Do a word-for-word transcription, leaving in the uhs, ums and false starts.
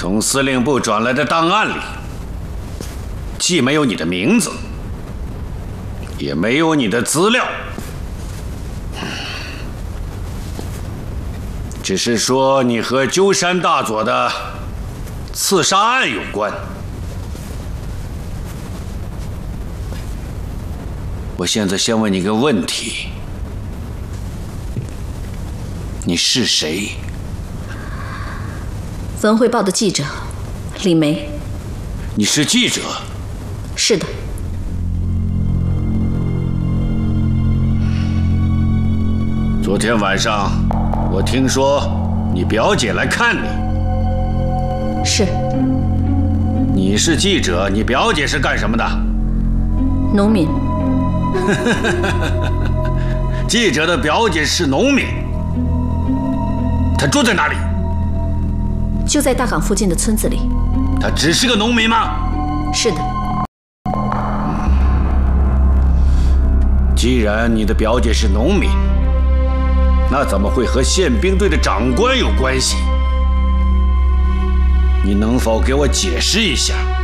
从司令部转来的档案里，既没有你的名字，也没有你的资料，只是说你和鸠山大佐的刺杀案有关。我现在先问你个问题：你是谁？ 文汇报的记者，李梅。 你是记者？ 是的。 昨天晚上，我听说你表姐来看你。 是。 你是记者，你表姐是干什么的？ 农民。 记者的表姐是农民，她住在哪里？ 就在大港附近的村子里。 她只是个农民吗？ 是的。 既然你的表姐是农民，那怎么会和宪兵队的长官有关系？你能否给我解释一下？